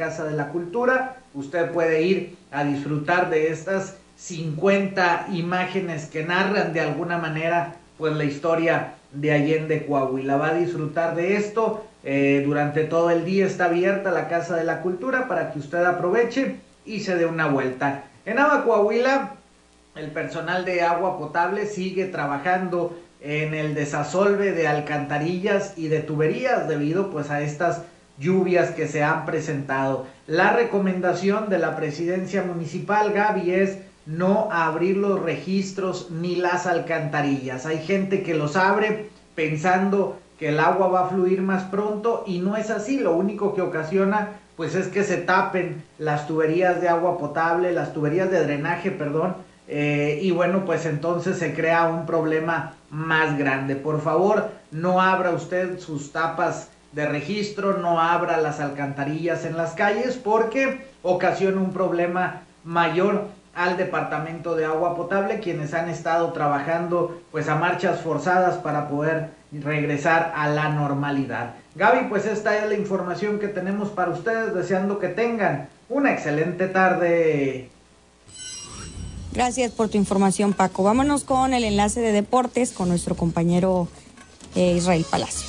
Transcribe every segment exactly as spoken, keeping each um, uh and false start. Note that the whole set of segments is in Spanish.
Casa de la Cultura. Usted puede ir a disfrutar de estas cincuenta imágenes que narran de alguna manera pues la historia de Allende, Coahuila. Va a disfrutar de esto, eh, durante todo el día está abierta la Casa de la Cultura para que usted aproveche y se dé una vuelta. En Agua Coahuila, el personal de agua potable sigue trabajando en el desasolve de alcantarillas y de tuberías debido pues a estas lluvias que se han presentado. La recomendación de la presidencia municipal, Gaby, es no abrir los registros ni las alcantarillas. Hay gente que los abre pensando que el agua va a fluir más pronto y no es así. Lo único que ocasiona pues es que se tapen las tuberías de agua potable, las tuberías de drenaje, perdón, eh, y bueno, pues entonces se crea un problema más grande. Por favor, no abra usted sus tapas de registro, no abra las alcantarillas en las calles porque ocasiona un problema mayor al Departamento de Agua Potable, quienes han estado trabajando pues a marchas forzadas para poder regresar a la normalidad. Gaby, pues esta es la información que tenemos para ustedes, deseando que tengan una excelente tarde. Gracias por tu información, Paco. Vámonos con el enlace de deportes con nuestro compañero eh, Israel Palacios.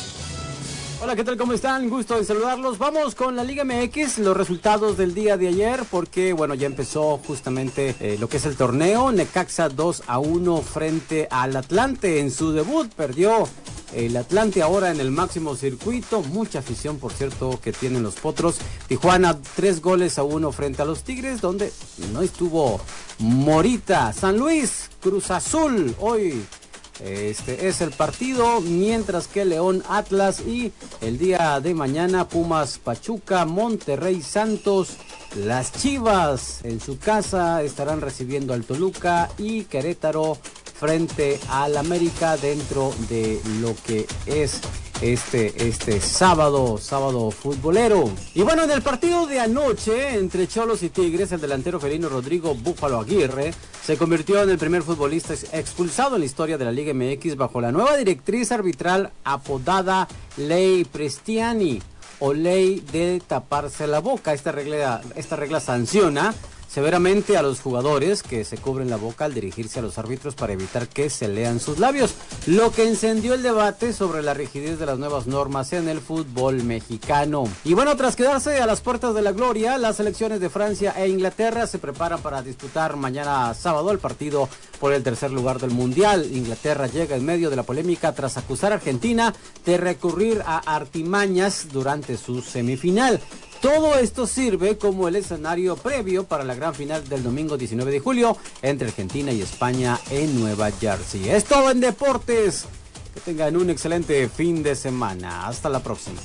Hola, ¿qué tal? ¿Cómo están? Gusto de saludarlos. Vamos con la Liga M X, los resultados del día de ayer, porque, bueno, ya empezó justamente eh, lo que es el torneo. Necaxa dos a uno frente al Atlante en su debut. Perdió el Atlante ahora en el máximo circuito. Mucha afición, por cierto, que tienen los Potros. Tijuana, tres goles a uno frente a los Tigres, donde no estuvo Morita. San Luis, Cruz Azul, hoy Este es el partido, mientras que León Atlas y el día de mañana Pumas Pachuca, Monterrey Santos, las Chivas en su casa estarán recibiendo al Toluca y Querétaro frente al América dentro de lo que es este, este sábado, sábado futbolero. Y bueno, en el partido de anoche entre Cholos y Tigres, el delantero felino Rodrigo Búfalo Aguirre se convirtió en el primer futbolista expulsado en la historia de la Liga M X bajo la nueva directriz arbitral apodada Ley Prestiani o Ley de taparse la boca. Esta regla, esta regla sanciona severamente a los jugadores que se cubren la boca al dirigirse a los árbitros para evitar que se lean sus labios, lo que encendió el debate sobre la rigidez de las nuevas normas en el fútbol mexicano. Y bueno, tras quedarse a las puertas de la gloria, las selecciones de Francia e Inglaterra se preparan para disputar mañana sábado el partido por el tercer lugar del Mundial. Inglaterra llega en medio de la polémica tras acusar a Argentina de recurrir a artimañas durante su semifinal. Todo esto sirve como el escenario previo para la gran final del domingo diecinueve de julio entre Argentina y España en Nueva Jersey. Es todo en deportes. Que tengan un excelente fin de semana. Hasta la próxima.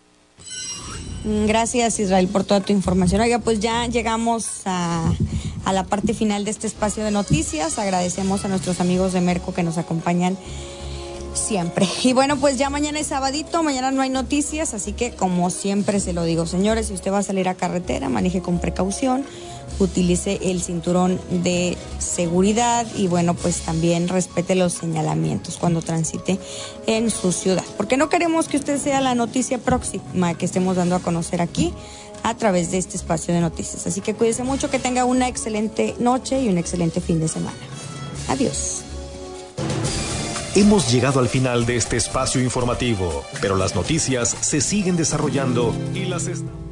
Gracias, Israel, por toda tu información. Oiga, pues ya llegamos a, a la parte final de este espacio de noticias. Agradecemos a nuestros amigos de Merco que nos acompañan siempre. Y bueno, pues ya mañana es sabadito, mañana no hay noticias, así que como siempre se lo digo, señores, si usted va a salir a carretera, maneje con precaución, utilice el cinturón de seguridad y bueno, pues también respete los señalamientos cuando transite en su ciudad, porque no queremos que usted sea la noticia próxima que estemos dando a conocer aquí a través de este espacio de noticias. Así que cuídese mucho, que tenga una excelente noche y un excelente fin de semana. Adiós. Hemos llegado al final de este espacio informativo, pero las noticias se siguen desarrollando y las... Est-